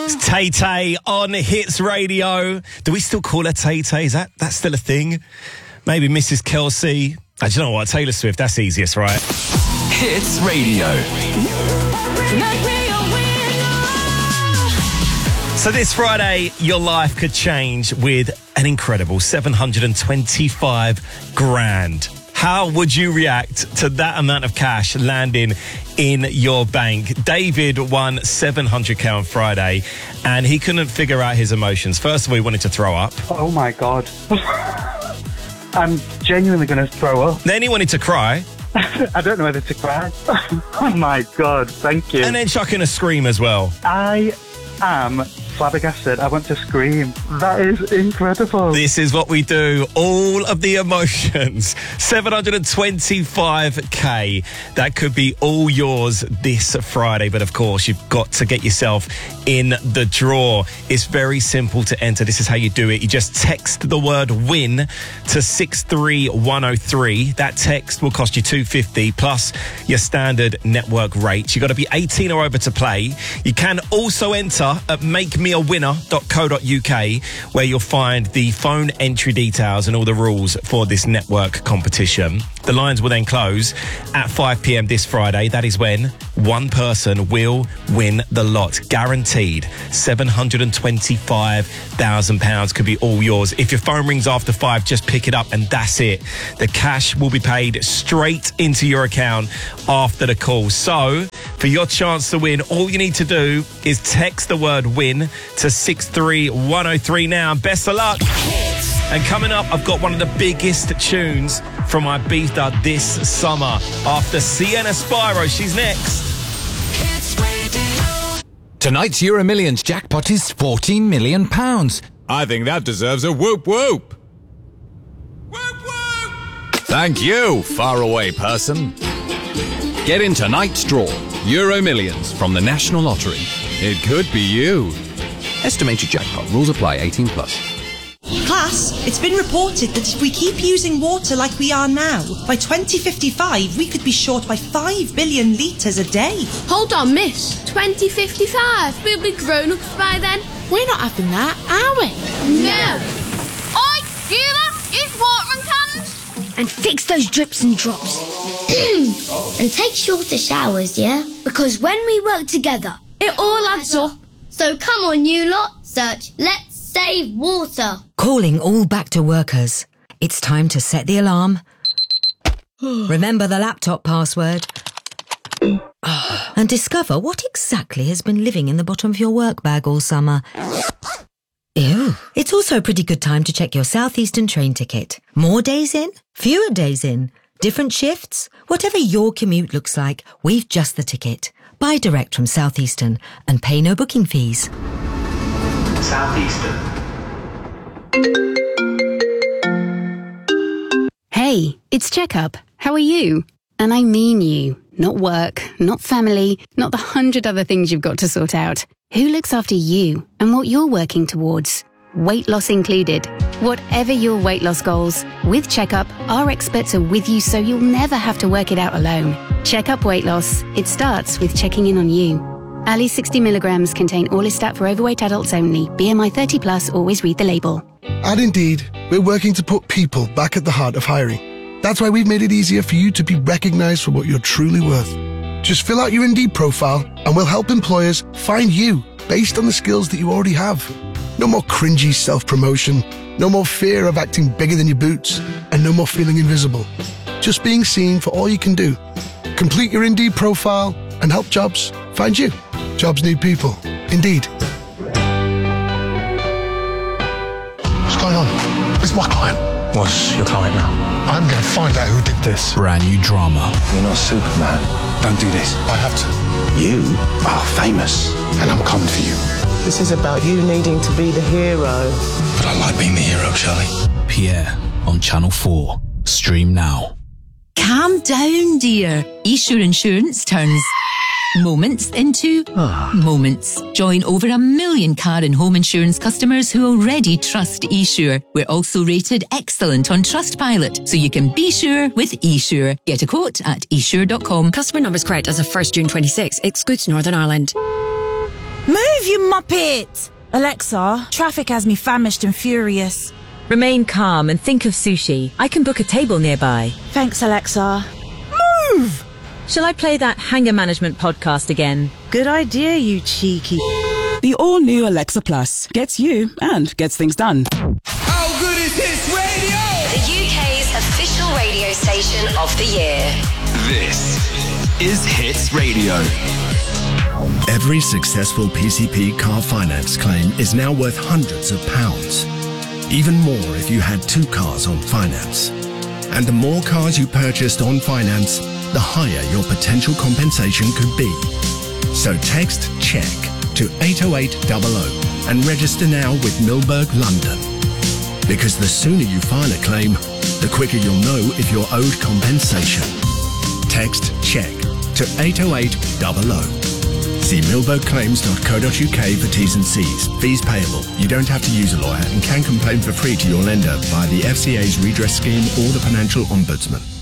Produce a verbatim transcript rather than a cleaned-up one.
It's Tay Tay on Hits Radio. Do we still call her Tay Tay? Is that that's still a thing? Maybe Missus Kelsey. I don't know what, Taylor Swift. That's easiest, right? Hits Radio. So this Friday, your life could change with an incredible seven hundred twenty-five grand. How would you react to that amount of cash landing in your bank? David won seven hundred K on Friday, and he couldn't figure out his emotions. First of all, he wanted to throw up. Oh, my God. I'm genuinely going to throw up. Then he wanted to cry. I don't know whether to cry. Oh, my God. Thank you. And then chuck in a scream as well. I am flabbergasted. I want to scream. That is incredible. This is what we do. All of the emotions. seven hundred twenty-five K. That could be all yours this Friday. But of course, you've got to get yourself in the draw. It's very simple to enter. This is how you do it. You just text the word WIN to six three one oh three. That text will cost you two dollars fifty plus your standard network rates. You've got to be eighteen or over to play. You can also enter at make me a winner dot co dot uk, where you'll find the phone entry details and all the rules for this network competition. The lines will then close at five p.m. this Friday. That is when one person will win the lot. Guaranteed. seven hundred twenty-five thousand pounds could be all yours. If your phone rings after five, just pick it up and that's it. The cash will be paid straight into your account after the call. So, for your chance to win, all you need to do is text the word WIN to six three one oh three now. Best of luck. And coming up, I've got one of the biggest tunes from Ibiza this summer. After Sienna Spyro, she's next. Tonight's Euro Millions jackpot is fourteen million pounds. I think that deserves a whoop whoop. Whoop whoop! Thank you, faraway person. Get in tonight's draw. Euro Millions from the National Lottery. It could be you. Estimated jackpot. Rules apply. eighteen plus. Class, it's been reported that if we keep using water like we are now, by twenty fifty-five we could be short by five billion litres a day. Hold on, miss. twenty fifty-five? We'll be grown-ups by then. We're not having that, are we? No. Oi, Sheila, use watering cans. And fix those drips and drops. And take shorter showers, yeah? Because when we work together, it all adds up. So come on, you lot. Search Let's Save Water. Calling all back to workers. It's time to set the alarm. Remember the laptop password. And discover what exactly has been living in the bottom of your work bag all summer. Ew. It's also a pretty good time to check your Southeastern train ticket. More days in, fewer days in, different shifts. Whatever your commute looks like, we've just the ticket. Buy direct from Southeastern and pay no booking fees. Southeastern. Hey, it's Checkup. How are you? And I mean you. Not work, not family, not the hundred other things you've got to sort out. Who looks after you and what you're working towards? Weight loss included. Whatever your weight loss goals, with Checkup, our experts are with you so you'll never have to work it out alone. Checkup Weight Loss. It starts with checking in on you. Ali sixty milligrams contain Orlistat for overweight adults only. B M I thirty plus, always read the label. At Indeed, we're working to put people back at the heart of hiring. That's why we've made it easier for you to be recognised for what you're truly worth. Just fill out your Indeed profile and we'll help employers find you based on the skills that you already have. No more cringy self-promotion, no more fear of acting bigger than your boots, and no more feeling invisible. Just being seen for all you can do. Complete your Indeed profile and help jobs find you. Jobs need people. Indeed. What's going on? It's my client. What's your client now? I'm going to find out who did this. Brand new drama. You're not Superman. Don't do this. I have to. You are famous. And I'm coming for you. This is about you needing to be the hero. But I like being the hero, Shelley. Pierre on Channel four. Stream now. Calm down, dear. eSure Insurance turns moments into moments. Join over a million car and home insurance customers who already trust eSure. We're also rated excellent on Trustpilot, so you can be sure with eSure. Get a quote at esure dot com. Customer numbers correct as of first June twenty-sixth. Excludes Northern Ireland. Move, you muppet! Alexa, traffic has me famished and furious. Remain calm and think of sushi. I can book a table nearby. Thanks, Alexa. Move! Shall I play that Hanger Management podcast again? Good idea, you cheeky. The all-new Alexa Plus gets you and gets things done. How good is Hits Radio? The U K's official radio station of the year. This is Hits Radio. Every successful P C P car finance claim is now worth hundreds of pounds. Even more if you had two cars on finance. And the more cars you purchased on finance, the higher your potential compensation could be. So text CHECK to eight oh eight hundred and register now with Milberg London. Because the sooner you file a claim, the quicker you'll know if you're owed compensation. Text CHECK to eight oh eight hundred. See milberg claims dot co dot uk for T's and C's. Fees payable. You don't have to use a lawyer and can complain for free to your lender via the F C A's redress scheme or the Financial Ombudsman.